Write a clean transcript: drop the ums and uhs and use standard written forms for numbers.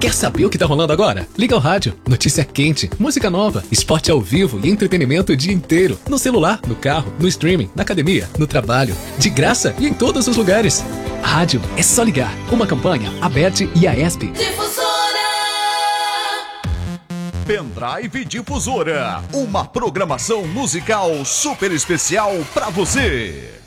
Quer saber o que tá rolando agora? Liga o rádio, notícia quente, música nova, esporte ao vivo e entretenimento o dia inteiro. No celular, no carro, no streaming, na academia, no trabalho. De graça e em todos os lugares. Rádio é só ligar. Uma campanha, Aberte e Aesp. Difusora! Pendrive Difusora. Uma programação musical super especial pra você.